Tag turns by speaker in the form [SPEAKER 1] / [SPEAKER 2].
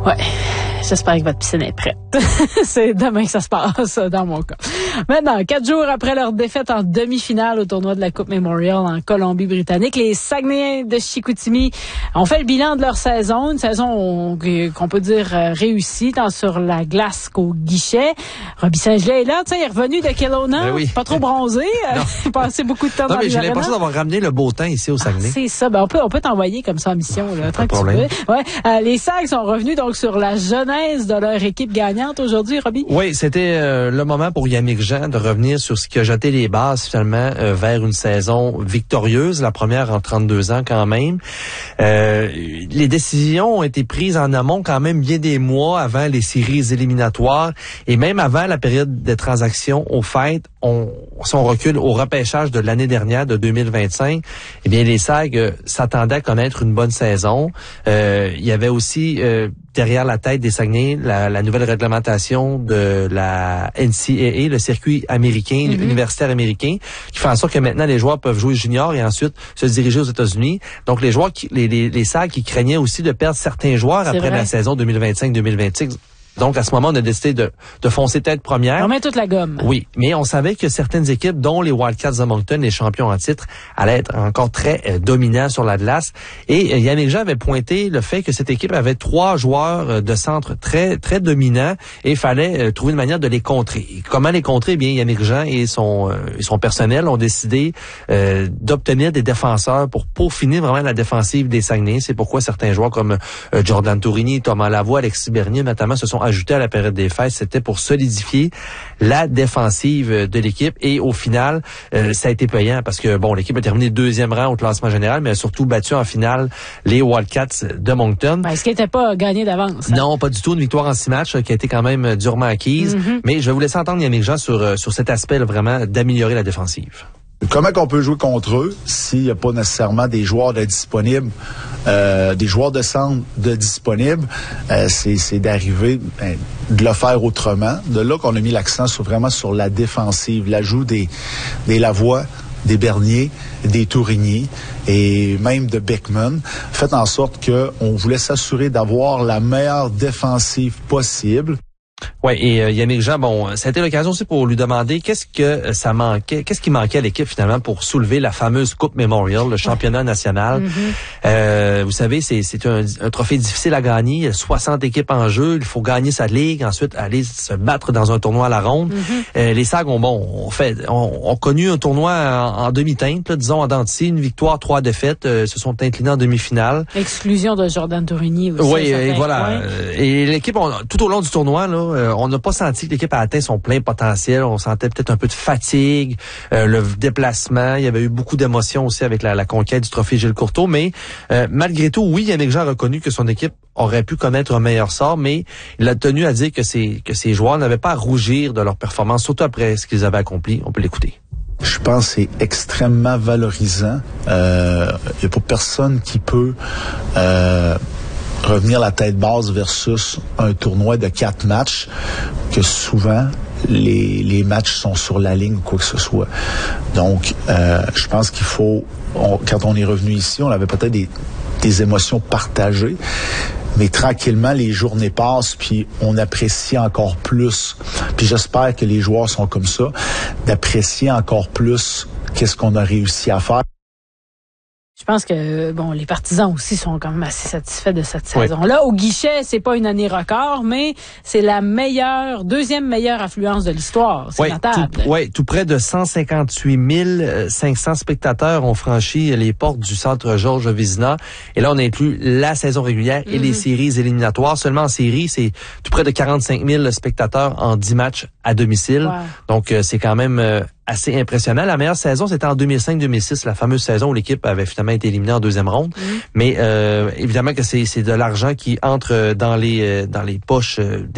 [SPEAKER 1] Ouais. J'espère que votre piscine est prête. C'est demain que ça se passe, dans mon cas. Maintenant, 4 jours après leur défaite en demi-finale au tournoi de la Coupe Memorial en Colombie-Britannique, les Saguenayens de Chicoutimi ont fait le bilan de leur saison. Une saison qu'on peut dire réussie, tant sur la glace qu'au guichet. Robbie Saint-Gelais est là, tu sais, il est revenu de Kelowna,
[SPEAKER 2] oui.
[SPEAKER 1] Pas trop bronzé, il passé beaucoup de temps dans les
[SPEAKER 2] j'ai l'impression d'avoir ramené le beau temps ici au Saguenay.
[SPEAKER 1] C'est ça, on peut t'envoyer comme ça en mission, là,
[SPEAKER 2] pas de problème.
[SPEAKER 1] Ouais, les Sags sont revenus donc sur la genèse de leur équipe gagnante aujourd'hui, Robbie.
[SPEAKER 2] Oui, c'était le moment pour Yannick Jean de revenir sur ce qui a jeté les bases finalement vers une saison victorieuse, la première en 32 ans quand même. Les décisions ont été prises en amont quand même bien des mois avant les séries éliminatoires et même avant la période des transactions au fait. Si on recule au repêchage de l'année dernière, de 2025, eh bien les Sags s'attendaient à connaître une bonne saison. Il y avait aussi derrière la tête des Saguenay la nouvelle réglementation de la NCAA, le circuit américain, universitaire américain, qui fait en sorte que maintenant les joueurs peuvent jouer junior et ensuite se diriger aux États-Unis. Donc les joueurs, les Sags qui craignaient aussi de perdre certains joueurs après la saison 2025-2026. Donc, à ce moment, on a décidé de foncer tête première.
[SPEAKER 1] On met toute la gomme.
[SPEAKER 2] Oui, mais on savait que certaines équipes, dont les Wildcats de Moncton, les champions en titre, allaient être encore très dominants sur la glace. Et Yannick Jean avait pointé le fait que cette équipe avait 3 joueurs de centre très très dominants et il fallait trouver une manière de les contrer. Et comment les contrer? Eh bien, Yannick Jean et son personnel ont décidé d'obtenir des défenseurs pour peaufiner vraiment la défensive des Saguenay. C'est pourquoi certains joueurs comme Jordan Tourini, Thomas Lavoie, Alexis Bernier notamment se sont ajoutés à la période des fêtes. C'était pour solidifier la défensive de l'équipe et au final, ça a été payant parce que l'équipe a terminé 2e rang au classement général, mais a surtout battu en finale les Wildcats de Moncton.
[SPEAKER 1] Est-ce qu'il n'était pas gagné d'avance? Hein?
[SPEAKER 2] Non, pas du tout. Une victoire en 6 matchs qui a été quand même durement acquise. Mais je vais vous laisser entendre Yannick Jean sur cet aspect là, vraiment d'améliorer la défensive.
[SPEAKER 3] Comment qu'on peut jouer contre eux s'il n'y a pas nécessairement des joueurs de disponibles, des joueurs de centre de disponibles, c'est d'arriver, de le faire autrement. De là qu'on a mis l'accent vraiment sur la défensive, l'ajout des Lavoie, des Bernier, des Tourigny et même de Beckman, fait en sorte qu'on voulait s'assurer d'avoir la meilleure défensive possible.
[SPEAKER 2] Ouais, et Yannick Jean, ça a été l'occasion aussi pour lui demander qu'est-ce qui manquait à l'équipe finalement pour soulever la fameuse Coupe Memorial, le championnat national. Vous savez, c'est un trophée difficile à gagner, il y a 60 équipes en jeu, il faut gagner sa ligue, ensuite aller se battre dans un tournoi à la ronde. Les Sags ont connu un tournoi en demi-teinte, là, disons en dents de scie, une victoire, 3 défaites, se sont inclinés en demi-finale.
[SPEAKER 1] Exclusion de Jordan Tourini aussi.
[SPEAKER 2] Oui, et voilà. Et l'équipe, tout au long du tournoi, là, on n'a pas senti que l'équipe a atteint son plein potentiel. On sentait peut-être un peu de fatigue, le déplacement. Il y avait eu beaucoup d'émotions aussi avec la conquête du trophée Gilles Courteau. Mais malgré tout, oui, Yannick Jean a reconnu que son équipe aurait pu connaître un meilleur sort, mais il a tenu à dire que ses joueurs n'avaient pas à rougir de leur performance, surtout après ce qu'ils avaient accompli. On peut l'écouter.
[SPEAKER 3] Je pense que c'est extrêmement valorisant. Il n'y a pas personne qui peut revenir la tête basse versus un tournoi de 4 matchs, que souvent les matchs sont sur la ligne ou quoi que ce soit. Donc, je pense qu'il faut, quand on est revenu ici, on avait peut-être des émotions partagées, mais tranquillement, les journées passent, puis on apprécie encore plus. Puis j'espère que les joueurs sont comme ça, d'apprécier encore plus qu'est-ce qu'on a réussi à faire.
[SPEAKER 1] Je pense que les partisans aussi sont quand même assez satisfaits de cette saison-là. Au guichet, c'est pas une année record, mais c'est la deuxième meilleure affluence de l'histoire. C'est notable.
[SPEAKER 2] Tout près de 158 500 spectateurs ont franchi les portes du centre Georges Vézina. Et là, on inclut la saison régulière et les séries éliminatoires. Seulement en série, c'est tout près de 45 000 spectateurs en 10 matchs à domicile. Wow. Donc, c'est quand même assez impressionnant. La meilleure saison, c'était en 2005-2006, la fameuse saison où l'équipe avait finalement été éliminée en 2e ronde. Mais évidemment que c'est de l'argent qui entre dans les poches des